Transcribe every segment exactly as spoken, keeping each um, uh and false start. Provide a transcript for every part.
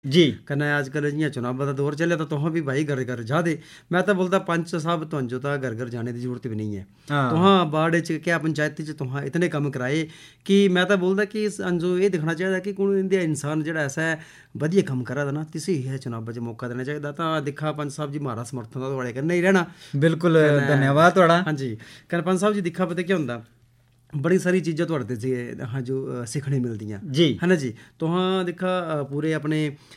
जी कन्नै अजकल जियां चुनाव दा दौर चले तो तुहां भी भाई घर घर जा दे। मैं तो बोलदा पंच साहब तुहां जो घर घर जाने की जरूरत भी नहीं है। हाँ तुहां वार्ड च क्या पंचायती च तुहां इतने कम कराए कि मैं तो बोलदा कि अंजो ये दिखना चाहिए कि कोई इंडिया इंसान जेह्ड़ा ऐसा वधिया कम्म करा दा ना तिसी है चुनाव च मौका देना चाहिए। तां दिक्खा पंच साहब जी मारा समर्थन दा थुआढ़े कन्नै ही रहना। बिल्कुल धन्यवाद थुआढ़ा। हाँ जी कन्नै पंच साहब जी दिक्खा पता क्या होंदा बड़ी सारी चीज़ां थुआढ़े ते हाँ जो सिक्खने मिलदियां जी है ना जी। तुहां दिक्खा पूरे अपने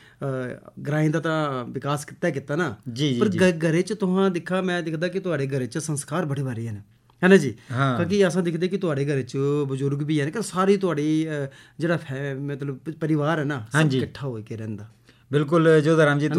ग्राएं दा तां विकास कीता कीता ना जी जी पर जी घरै च तुहां दिक्खा मैं दिखदा कि तुहाड़े घरै च संस्कार बड़े बारे न है ना जी। हाँ क्योंकि अस दिखदे कि तुहाड़े घरै च बजुर्ग भी हैन कि सारी तुहाड़ी जेह्ड़ा मतलब परिवार है ना हाँ सब जी किट्ठा होई के रैंह्दा। बिल्कुल जोधाराम जी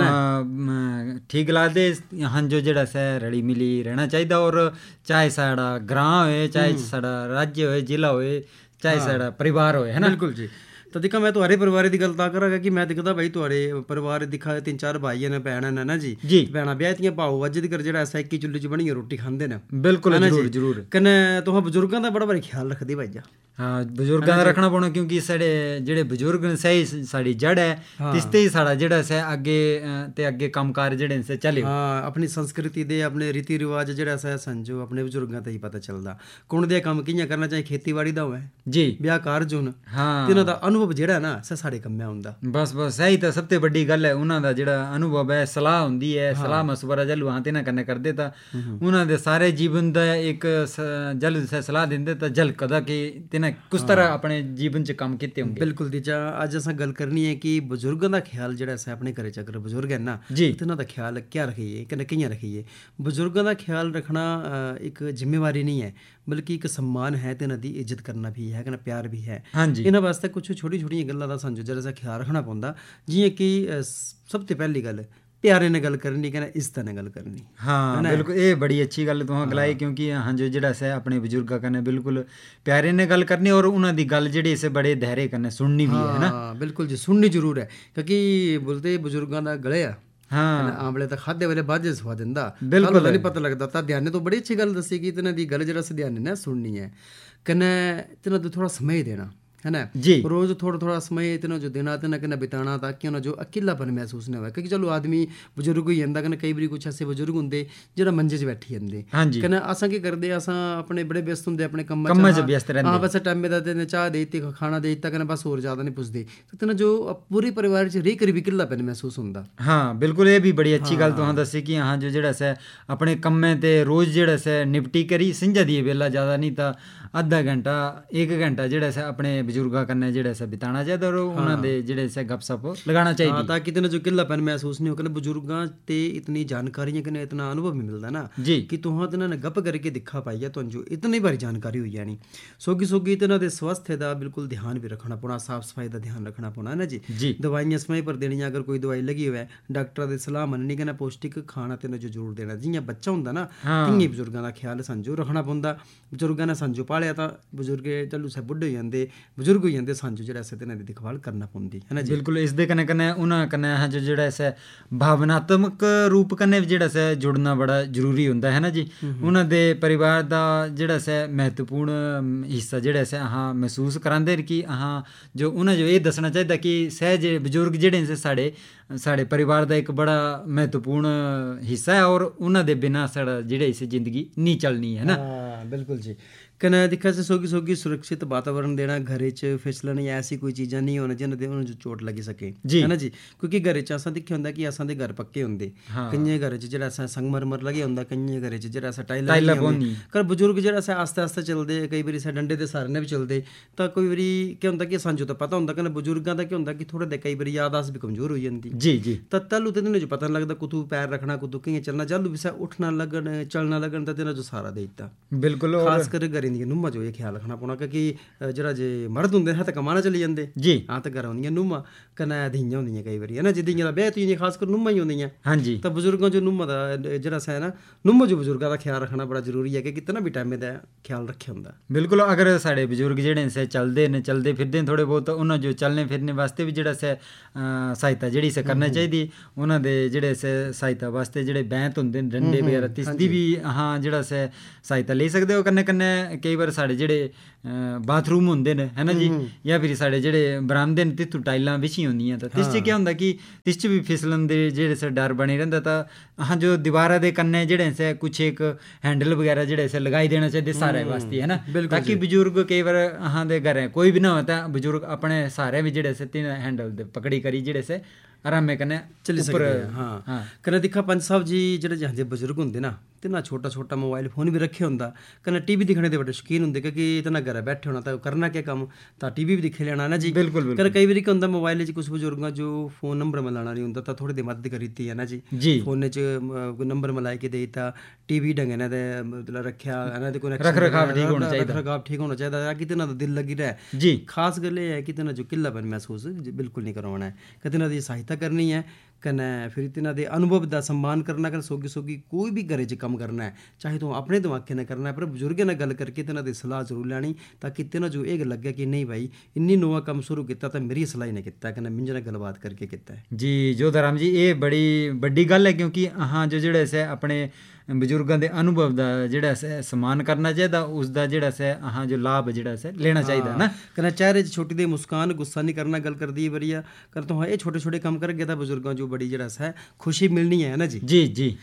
तुहां ठीक गला दे। हाँ जो जेह्ड़ा सै रली मिली रहना चाहिए और चाहे साढ़ा ग्रां होए चाहे साढ़ा राज्य होए जिला होए चाहे साढ़ा परिवार होए है ना। बिल्कुल जी। तो दिक्खा मैं तुहारे परिवार की गल तां करांगा कि मैं दिखदा भाई तुहारे परिवार दिक्खा तिन्न चार भाई न भैन न ना जी। जी भैनां ब्याहतियां भाऊ अज्ज तकर जेह्ड़ा ऐसा इक्की चुल्ली च बनियै रुट्टी खंदे न। बिल्कुल जरूर जरूर। कन्नै तुहां बजुर्गां दा बड़ा भारी ख्याल रखदे भाई जा। हाँ बजुर्गां दा रखना पौना क्योंकि साढ़े जेह्ड़े बजुर्ग न सही साढ़ी जड़ है तिसते ही साढ़ा जेह्ड़ा सै अग्गे ते अग्गे कम्मकार जेह्ड़े न चले। हाँ अपनी संस्कृति दे अपने रीति रिवाज जेह्ड़ा सै समझो अपने बजुर्गां ते ही पता चलदा कुण दे कम्म कि'यां करना चाहे खेतीबाड़ी दा होऐ जी ब्याह कारज होन हाँ तिन्हां दा अनुभव जेह्ड़ा ना सै साढ़े कम्मै होंदा। बस बस सही तो सब तो बड्डी गल है उन्हां दा जेह्ड़ा अनुभव है सलाह होंदी है सलाह मशवरा जैलूं अस तिन्हां कन्नै करदे तां उन्हां दे सारे जीवन दा एक जैलूं सलाह दिंदे तां झलकदा कि तिन्हां किस तरह अपने जीवन च कम्म कीते होंगे। बिल्कुल दी जा अज्ज असां गल करनी है कि बजुर्गां दा ख्याल जेह्ड़ा असें अपने घरै च अगर बजुर्ग है ना जी तिन्हां दा ख्याल क्या रखिए कन्नै कि'यां रखिए। बजुर्गां दा ख्याल रखना इक जिम्मेवारी नहीं है बल्कि एक सम्मान है ते इन्हां दी इज्जत करना भी है कन्नै प्यार भी है। हाँ जी इन्हां वास्ते कुछ छोटी छोटियां गल्लां दा सानूं जेह्ड़ा असें ख्याल रखना पौंदा जि'यां कि सब तो पैह्ली गल्ल प्यारे ने गल करनी कन्नै इज्जत ने गल करनी। हाँ बिल्कुल ये बड़ी अच्छी गल तुहां गलाई क्योंकि हाँ जो जेह्ड़ा असें अपने बजुर्गां कन्नै बिल्कुल प्यारे ने गल करनी और उन्हां दी गल जेह्ड़ी असें बड़े धैर्य कन्नै सुननी भी है ना। बिल्कुल जी सुननी जरूर है क्योंकि बोलते बजुर्गां दा गले आ हाँ आंवले तां खाद्धे वेले बाद च स्वाद दिंदा बिल्कुल नहीं पता लगदा। तां ध्याने तो बड़ी अच्छी गल दस्सी कि तिन्हां दी गल जेह्ड़ा असें ध्याने ने सुननी है कन्नै तिन्हां दा थोड़ा समय देना है ना जी रोज थोड़ा थोड़ा समय तिन्हां जो देना तिन्हां कन्नै बिताना ताकि उन्हां जो अकेलापन महसूस नहीं होवे। क्योंकि चलो आदमी बजुर्ग होई जंदा कन्नै कई बारी कुछ ऐसे बजुर्ग होंदे जेह्ड़ा मंजे च बैठी जंदे हाँ जी कन्नै असां केह् करदे असां अपने बड़े व्यस्त होंदे अपने कम्मा कम्मा च व्यस्त रैंह्दे हाँ बस टाइमे दा ते चाह् देई दित्ती खाना देई दित्ता कन्नै बस होर ज़्यादा नहीं पुछदे ते तिन्हां जो पूरे परिवार च रेही करी बी अकेलापन महसूस होंदा। हाँ बिल्कुल ये भी बड़ी अच्छी गल तुहां दस्सी कि हाँ जो जेह्ड़ा असें अपने कम्में ते रोज जेह्ड़ा असें निपटी करी संझा दी बेल्ला ज़्यादा नहीं तां अद्धा घंटा एक घंटा जेह्ड़ा असें अपने बजुर्गां कन्नै जेह्ड़ा असें बिताना चाहिदा और उन्हां दे जेह्ड़े असें गपशप लगाना चाहिदी ताकि तिन्हां जो अकेलापन महसूस नहीं हो। कन्नै बजुर्गां ते इतनी जानकारियां कन्नै इतना अनुभव भी मिलदा ना जी कि तुहां तिन्हां ने गप करके दिक्खा पाइया तुहां जो इतनी बारी जानकारी होई जानी। सोगी सोगी तिन्हां दे स्वास्थ्य दा बिल्कुल ध्यान भी रखना पौना साफ सफाई दा ध्यान रखना पौना है ना जी। जी दवाइयां समय पर देनियां अगर कोई दवाई लगी होऐ डॉक्टर दी सलाह मननी कन्नै पौष्टिक खाना तिन्हां जो जरूर देना। जियां बच्चा होंदा ना तियां बजुर्गां दा ख्याल सांझो रखना पौंदा। बजुर्गां ने सांझो पालेआ तां बजुर्ग चलो असें बुड्ढे होई जंदे बजुर्ग होई जंदे सांझो जेह्ड़ा असें तिन्हां दी दिक्खभाल करना पौंदी है ना जी। बिल्कुल इसदे कन्नै कन्नै उन्हां कन्नै असें जो जेह्ड़ा असें भावनात्मक रूप कन्नै बी जेह्ड़ा असें जुड़ना बड़ा जरूरी होंदा है ना जी। उन्हां दे परिवार दा जेह्ड़ा असें महत्वपूर्ण हिस्सा जेह्ड़ा असें अहाँ महसूस करांदे कि अहाँ जो उन्हां जो एह् दस्सना चाहिदा कि सह जे बजुर्ग जेह्ड़े न साढ़े साढ़े परिवार दा इक बड़ा महत्वपूर्ण हिस्सा है और उन्हां दे बिना साढ़ा जेह्ड़ी इस जिंदगी नहीं चलनी है ना। बिल्कुल जी कन्नै दिक्खा से सोगी सोगी सुरक्षित वातावरण देना घरै च फिसलन या ऐसी कोई चीज़ां नहीं होना जिन्हां दे उन्हां जो चोट लगी सके है ना जी। क्योंकि घरै च असां दिक्खेआ होंदा कि असां दे घर पक्के होंदे केइयें घरै च जेह्ड़ा असें संगमरमर लग्गेआ होंदा केइयें घरै च जेह्ड़ा असें टाइलां होंदी पर बजुर्ग जेह्ड़ा असें आस्ते आस्ते चलदे केई बारी असें डंडे दे सहारे ने बी चलदे तां कोई बारी केह् होंदा कि सांझो तां पता होंदा कन्नै बजुर्गां दा केह् होंदा कि थोह्ड़े दे केई बारी यादाश्त भी कमजोर होई जंदी जी जी तां तैलूं ते तिन्हां जो पता नहीं लगदा कुत्थूं पैर रखना कुत्थूं कि'यां चलना जैलूं बी असें उठना लग्गन चलना लग्गन तां तिन्हां जो सहारा देई दित्ता। बिल्कुल खास कर घरें दियां नुम्हां जो ख्याल रखना पौना क्योंकि जेह्ड़ा जे मर्द होंदे हैं ते कमाना चली जंदे जी हाँ ते घर होंदियां नुम्हां कन्नै धीयां होंदियां केई बारी है ना जी। धीयां दा ब्याह होई जंदियां खास कर नुम्हां ही होंदियां हाँ जी तां बजुर्गां जो नुम्हां दा जेह्ड़ा असें ना नुम्हां जो बजुर्गां दा ख्याल रखना बड़ा जरूरी है कि कितना भी टाइमे दा ख्याल रखेआ होंदा। बिल्कुल अगर साढ़े बजुर्ग जेह्ड़े न चलदे न चलदे फिरदे न थोह्ड़े बहुत उन्हां जो चलने फिरने वास्ते बी जेह्ड़ा असें सहायता जेह्ड़ी असें करना चाहिदी। उन्हां दे जेह्ड़े असें सहायता वास्ते जेह्ड़े बैंत होंदे न डंडे बगैरा तिसदी बी अहाँ जेह्ड़ा असें सहायता लेई सकदे हो। कन्नै कन्नै ਕਈ ਵਾਰ ਸਾਡੇ ਜਿਹੜੇ ਬਾਥਰੂਮ ਹੁੰਦੇ ਨੇ ਹੈ ਨਾ ਜੀ, ਜਾਂ ਫਿਰ ਸਾਡੇ ਜਿਹੜੇ ਬਰਾਮਦੇ ਨੇ ਤਿੱਥੋਂ ਟਾਈਲਾਂ ਵਿਛੀ ਹੁੰਦੀਆਂ, ਤਾਂ ਤਿਸ 'ਚ ਕੀ ਹੁੰਦਾ ਕਿ ਤਿਸ 'ਚ ਵੀ ਫਿਸਲਣ ਦੇ ਜਿਹੜੇ ਸੇ ਡਰ ਬਣੇ ਰਹਿੰਦਾ। ਤਾਂ ਹਾਂ ਜੋ ਦੀਵਾਰਾਂ ਦੇ ਕੰਨੇ ਜਿਹੜੇ ਸੇ ਕੁਛ ਇੱਕ हैंडल वगैरह जेड़े से लगाई देना चाहिए सारे वास्ते है ना, ताकि बुजुर्ग कई बार अहाँ दे घर कोई भी ना होता बुजुर्ग अपने सारे भी जेड़े से तीन हैंडल दे पकड़ी करी जेड़े से आरामे कने चली सकते हैं। हाँ, हाँ। कने दिखा पंच साहब जी जेड़े जहाँ दे बुजुर्ग होंदे ना तिना छोटा छोटा मोबाइल फोन भी रखे होंदा, कने टीवी दिखने दे बड़े शौकीन होंदे क्योंकि इतना घर बैठे होना तो करना क्या काम, तो टीवी भी दिखे लेना ना जी। बिल्कुल, बिल्कुल। कने कई बार क्या होंदा मोबाइल च कुछ बुजुर्ग जो फोन नंबर मिलाना नहीं होंदा, तो थोड़ी देर मदद करी थी है ना जी, जी। फोन च नंबर मिला के देता, टीवी ढंगे ने मतलब रखा है ना, रख रखाव ठीक होना चाहिए, रख रखाव ठीक होना चाहिए ताकि तिना दिल लगी रहे जी। खास गल है कि तिना जो किल्लापन महसूस बिल्कुल नहीं करवाना है, कि तिना दी सहायता करनी है, कने फिर तिना दे अनुभव दा सम्मान करना, कने सोगी सोगी कोई भी घरे च कम करना है चाहे तो अपने दिमागे ने करना है, पर बुजुर्गें ने गल करके तिना दी सलाह जरूर लैनी, ताकि तिना जो ये लगे कि नहीं भाई इन्नी नवा काम शुरू किया तो मेरी सलाह ने किया, कने मिंज ने गलबात करके किया है जी। जोधाराम जी ये बड़ी बड़ी गल है, क्योंकि हाँ जो जेड़े से अपने ਬਜ਼ੁਰਗਾਂ ਦੇ ਅਨੁਭਵ ਦਾ ਜਿਹੜਾ ਸੇ ਸਨਮਾਨ ਕਰਨਾ ਚਾਹੀਦਾ, ਉਸ ਦਾ ਜਿਹੜਾ ਸੇ ਹਾਂ ਜੋ ਲਾਭ ਜਿਹੜਾ ਸੇ ਲੈਣਾ ਚਾਹੀਦਾ ਨਾ। ਕਹਿੰਦਾ ਚਿਹਰੇ 'ਚ ਛੋਟੀ ਦੇ ਮੁਸਕਾਨ, ਗੁੱਸਾ ਨਹੀਂ ਕਰਨਾ, ਗੱਲ ਕਰਦੀ ਵਧੀਆ ਕਰ ਤੋਂ ਇਹ ਛੋਟੇ ਛੋਟੇ ਕੰਮ ਕਰਗੇ ਤਾਂ ਬਜ਼ੁਰਗਾਂ ਜੋ ਬੜੀ ਜਿਹੜਾ ਸੇ ਖੁਸ਼ੀ ਮਿਲਣੀ ਹੈ ਨਾ ਜੀ। ਜੀ ਜੀ